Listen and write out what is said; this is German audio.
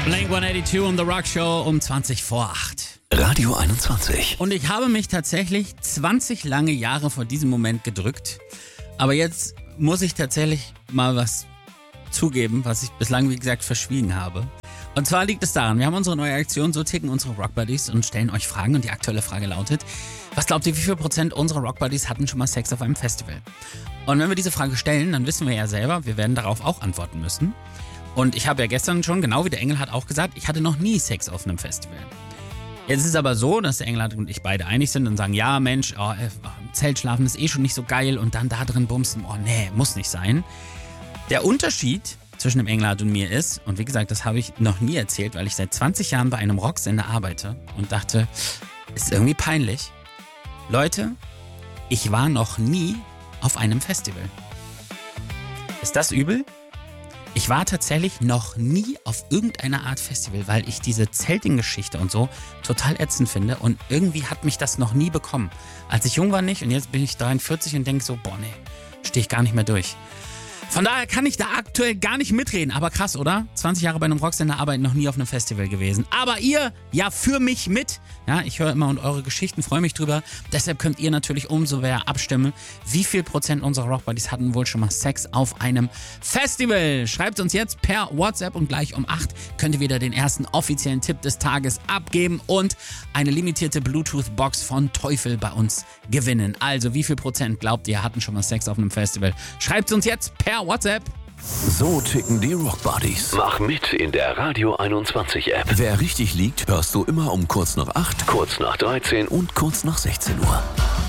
Blink-182 und The Rock Show um 20 vor 8. Radio 21. Und ich habe mich tatsächlich 20 lange Jahre vor diesem Moment gedrückt. Aber jetzt muss ich tatsächlich mal was zugeben, was ich bislang, wie gesagt, verschwiegen habe. Und zwar liegt es daran, wir haben unsere neue Aktion So ticken unsere Rock Buddies und stellen euch Fragen. Und die aktuelle Frage lautet, was glaubt ihr, wie viel Prozent unserer Rock Buddies hatten schon mal Sex auf einem Festival? Und wenn wir diese Frage stellen, dann wissen wir ja selber, wir werden darauf auch antworten müssen. Und ich habe ja gestern schon, genau wie der Engel hat auch gesagt, ich hatte noch nie Sex auf einem Festival. Jetzt ist es aber so, dass der Engel und ich beide einig sind und sagen, ja Mensch, im Zelt schlafen ist eh schon nicht so geil und dann da drin bumsen, oh nee, muss nicht sein. Der Unterschied zwischen dem Engelhardt und mir ist, und wie gesagt, das habe ich noch nie erzählt, weil ich seit 20 Jahren bei einem Rocksender arbeite und dachte, ist irgendwie peinlich. Leute, ich war noch nie auf einem Festival. Ist das übel? Ich war tatsächlich noch nie auf irgendeiner Art Festival, weil ich diese Zelting-Geschichte und so total ätzend finde und irgendwie hat mich das noch nie bekommen. Als ich jung war nicht und jetzt bin ich 43 und denke so, boah nee, stehe ich gar nicht mehr durch. Von daher kann ich da aktuell gar nicht mitreden, aber krass, oder? 20 Jahre bei einem Rocksender arbeiten, noch nie auf einem Festival gewesen. Aber ihr, ja für mich mit. Ja, ich höre immer und eure Geschichten, freue mich drüber. Deshalb könnt ihr natürlich umso mehr abstimmen. Wie viel Prozent unserer Rockbuddies hatten wohl schon mal Sex auf einem Festival? Schreibt uns jetzt per WhatsApp und gleich um 8 könnt ihr wieder den ersten offiziellen Tipp des Tages abgeben und eine limitierte Bluetooth-Box von Teufel bei uns gewinnen. Also wie viel Prozent glaubt ihr hatten schon mal Sex auf einem Festival? Schreibt uns jetzt per WhatsApp. So ticken die Rock Buddies. Mach mit in der Radio 21 App. Wer richtig liegt, hörst du immer um kurz nach 8, Kurz nach 13 und kurz nach 16 Uhr.